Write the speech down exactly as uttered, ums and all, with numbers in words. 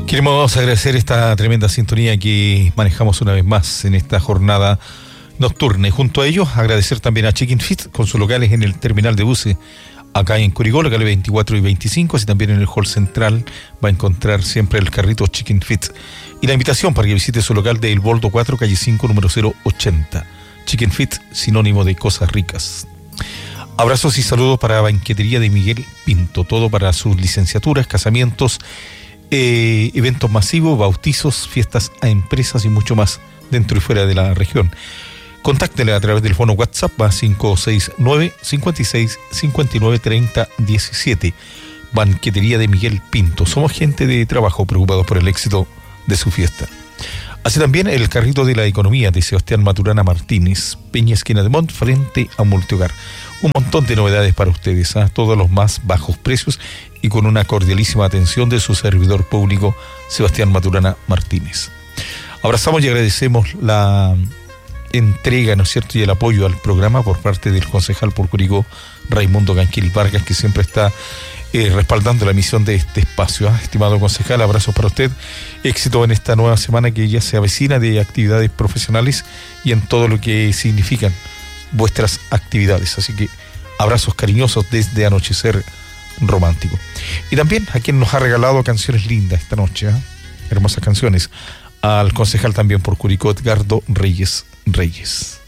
Queremos agradecer esta tremenda sintonía que manejamos una vez más en esta jornada nocturna. Y junto a ellos, agradecer también a Chicken Fit con sus locales en el terminal de buses acá en Curicó, locales veinticuatro y veinticinco, así también en el hall central va a encontrar siempre el carrito Chicken Fit. Y la invitación para que visite su local de El Boldo cuatro, calle cinco, número cero ochenta. Chicken Fit, sinónimo de cosas ricas. Abrazos y saludos para Banquetería de Miguel Pinto, todo para sus licenciaturas, casamientos, eh, eventos masivos, bautizos, fiestas a empresas y mucho más dentro y fuera de la región. Contáctele a través del fono WhatsApp más cinco seis nueve, cinco seis, cinco nueve, tres cero uno siete. Banquetería de Miguel Pinto. Somos gente de trabajo preocupados por el éxito de su fiesta. Así también el carrito de la economía de Sebastián Maturana Martínez, Peña Esquina de Mont, frente a Multihogar. Un montón de novedades para ustedes, ¿eh? Todos los más bajos precios y con una cordialísima atención de su servidor público, Sebastián Maturana Martínez. Abrazamos y agradecemos la entrega, ¿no es cierto?, y el apoyo al programa por parte del concejal por Curicó, Raimundo Canquil Vargas, que siempre está eh, respaldando la emisión de este espacio. ¿eh? Estimado concejal, abrazos para usted, éxito en esta nueva semana que ya se avecina de actividades profesionales y en todo lo que significan vuestras actividades. Así que abrazos cariñosos desde Anochecer Romántico. Y también a quien nos ha regalado canciones lindas esta noche, ¿eh? hermosas canciones, al concejal también por Curicó, Edgardo Reyes Reyes.